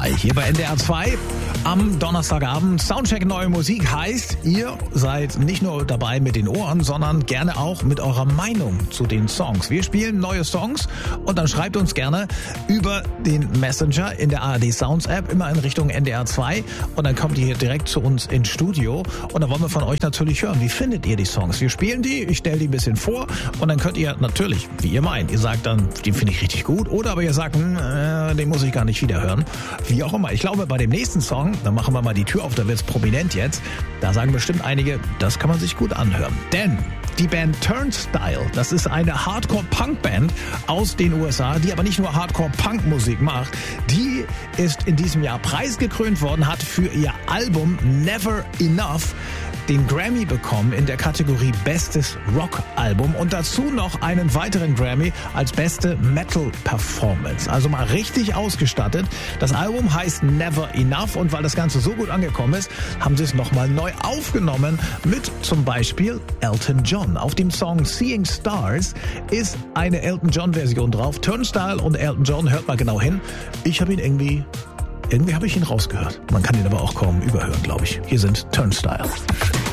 2 hier bei NDR 2 am Donnerstagabend. Soundcheck neue Musik heißt, ihr seid nicht nur dabei mit den Ohren, sondern gerne auch mit eurer Meinung zu den Songs. Wir spielen neue Songs und dann schreibt uns gerne über den Messenger in der ARD Sounds App immer in Richtung NDR 2 und dann kommt ihr hier direkt zu uns ins Studio und dann wollen wir von euch natürlich hören. Wie findet ihr die Songs? Wir spielen die, ich stelle die ein bisschen vor und dann könnt ihr natürlich, wie ihr meint, ihr sagt dann, den finde ich richtig gut oder aber ihr sagt, den muss ich gar nicht wieder hören. Wie auch immer. Ich glaube, bei dem nächsten Song, da machen wir mal die Tür auf, da wird's prominent jetzt, da sagen bestimmt einige, das kann man sich gut anhören. Denn die Band Turnstile, das ist eine Hardcore-Punk-Band aus den USA, die aber nicht nur Hardcore-Punk-Musik macht, die ist in diesem Jahr preisgekrönt worden, hat für ihr Album Never Enough den Grammy bekommen in der Kategorie Bestes Rock-Album und dazu noch einen weiteren Grammy als beste Metal-Performance. Also mal richtig ausgestattet. Das Album heißt Never Enough und weil das Ganze so gut angekommen ist, haben sie es nochmal neu aufgenommen mit zum Beispiel Elton John. Auf dem Song Seeing Stars ist eine Elton John-Version drauf. Turnstile und Elton John, hört mal genau hin. Ich habe ihn irgendwie habe ich ihn rausgehört. Man kann ihn aber auch kaum überhören, glaube ich. Hier sind Turnstile.